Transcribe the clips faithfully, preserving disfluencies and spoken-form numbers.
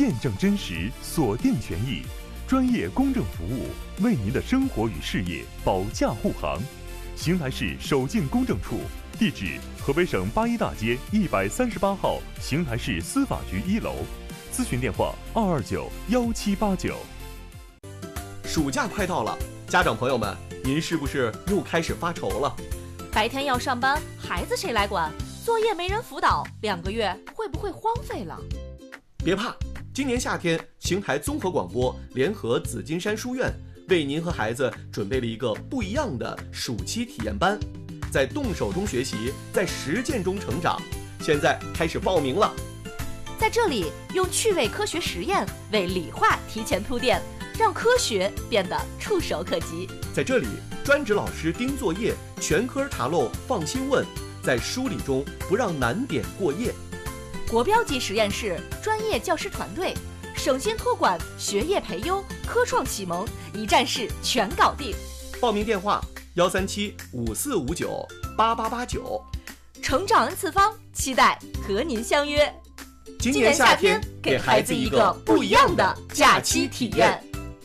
见证真实，锁定权益，专业公正服务，为您的生活与事业保驾护航。邢台市首进公证处，地址河北省八一大街一百三十八号邢台市司法局一楼，咨询电话二二九幺七八九。 暑假快到了，家长朋友们，您是不是又开始发愁了？ 白天要上班，孩子谁来管？作业没人辅导，两个月会不会荒废了？ 别怕，今年夏天，邢台综合广播联合紫金山书院为您和孩子准备了一个不一样的暑期体验班，在动手中学习，在实践中成长。现在开始报名了。 在这里，用趣味科学实验为理化提前铺垫，让科学变得触手可及。 在这里，专职老师盯作业，全科查漏放心问，在梳理中不让难点过夜。 国标级实验室，专业教师团队，省心托管，学业培优，科创启蒙，一站式全搞定。 报名电话：幺三七五四五九八八八九。 成长 N 次方，期待和您相约。 今年夏天，给孩子一个不一样的假期体验。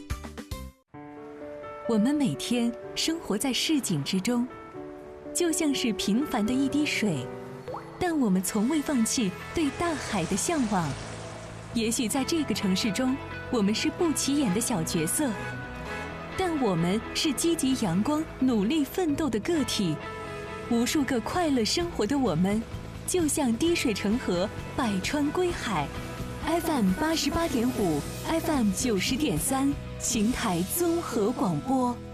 我们每天生活在市井之中，就像是平凡的一滴水，但我们从未放弃对大海的向往。也许在这个城市中，我们是不起眼的小角色，但我们是积极阳光、努力奋斗的个体。无数个快乐生活的我们，就像滴水成河，百川归海。F M 八十八点五 ，F M 九十点三，邢台综合广播。